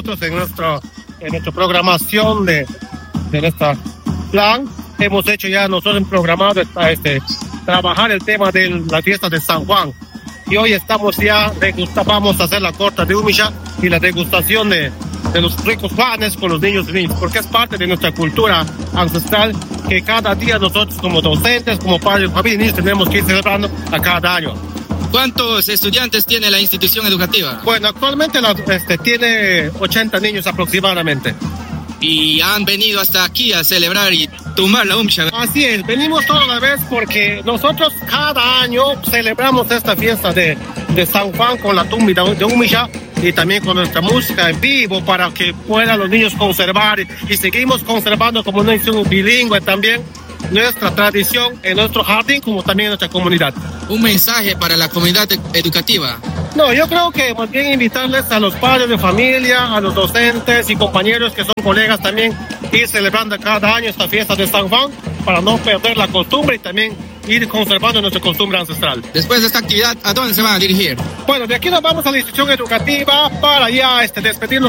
nosotros en nuestra programación de nuestro plan, hemos hecho ya, nosotros hemos programado trabajar el tema de la fiesta de San Juan. Y hoy estamos ya, vamos a hacer la corta de Umisha y la degustación de los ricos panes con los niños, porque es parte de nuestra cultura ancestral que cada día nosotros como docentes, como padres de familia y niños tenemos que ir celebrando a cada año. ¿Cuántos estudiantes tiene la institución educativa? Bueno, actualmente tiene 80 niños aproximadamente. Y han venido hasta aquí a celebrar y tumbar la Umisha. Así es, venimos toda la vez porque nosotros cada año celebramos esta fiesta de San Juan con la tumba de Umisha y también con nuestra música en vivo para que puedan los niños conservar y seguimos conservando como una institución bilingüe también nuestra tradición en nuestro jardín como también en nuestra comunidad. ¿Un mensaje para la comunidad educativa? No, yo creo que más bien invitarles a los padres de familia, a los docentes y compañeros que son colegas también, ir celebrando cada año esta fiesta de San Juan para no perder la costumbre y también ir conservando nuestra costumbre ancestral. Después de esta actividad, ¿a dónde se van a dirigir? Bueno, de aquí nos vamos a la institución educativa para ya despedirnos